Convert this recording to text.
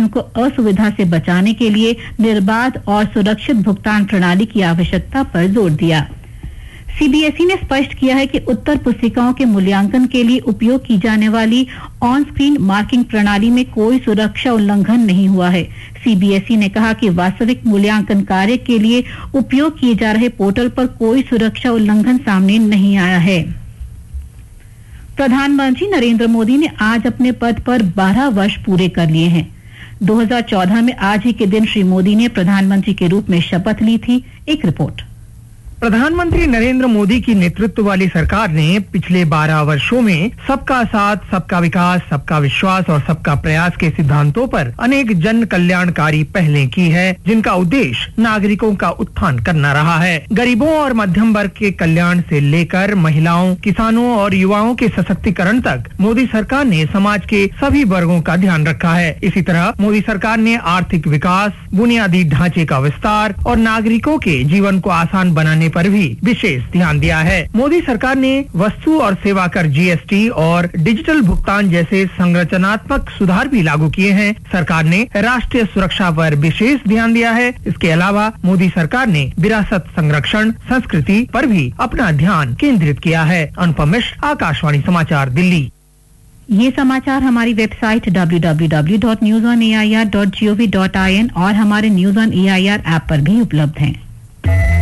Administration को असुविधा से बचाने के लिए निर्बाध और सुरक्षित भुगतान प्रणाली की आवश्यकता पर जोर दिया। सीबीएसई ने स्पष्ट किया है कि उत्तर पुस्तिकाओं के मूल्यांकन के लिए उपयोग की जाने वाली ऑन स्क्रीन मार्किंग प्रणाली में कोई सुरक्षा उल्लंघन नहीं हुआ है। सीबीएसई ने कहा कि वास्तविक मूल्यांकन कार्य के लिए उपयोग किए जा रहे पोर्टल पर कोई सुरक्षा उल्लंघन सामने नहीं आया है। प्रधानमंत्री नरेंद्र मोदी ने आज अपने पद पर 12 वर्ष पूरे कर लिए हैं। 2014 में आज ही के दिन श्री मोदी ने प्रधानमंत्री के रूप में शपथ ली थी। एक रिपोर्ट। प्रधानमंत्री नरेंद्र मोदी की नेतृत्व वाली सरकार ने पिछले 12 वर्षों में सबका साथ, सबका विकास, सबका विश्वास और सबका प्रयास के सिद्धांतों पर अनेक जन कल्याणकारी पहलें की है, जिनका उद्देश्य नागरिकों का उत्थान करना रहा है। गरीबों और मध्यम वर्ग के कल्याण से लेकर महिलाओं, किसानों और युवाओं के सशक्तिकरण तक मोदी सरकार ने समाज के सभी वर्गों का ध्यान रखा है। इसी तरह मोदी सरकार ने आर्थिक विकास, बुनियादी ढांचे का विस्तार और नागरिकों के जीवन को आसान बनाने पर भी विशेष ध्यान दिया है। मोदी सरकार ने वस्तु और सेवा कर जीएसटी और डिजिटल भुगतान जैसे संरचनात्मक सुधार भी लागू किए हैं। सरकार ने राष्ट्रीय सुरक्षा पर विशेष ध्यान दिया है। इसके अलावा मोदी सरकार ने विरासत संरक्षण, संस्कृति पर भी अपना ध्यान केंद्रित किया है। अनुपम मिश्र, आकाशवाणी समाचार, दिल्ली। ये समाचार हमारी वेबसाइट www.newsonair.gov.in और हमारे न्यूज़ ऑन एआईआर ऐप पर भी उपलब्ध हैं।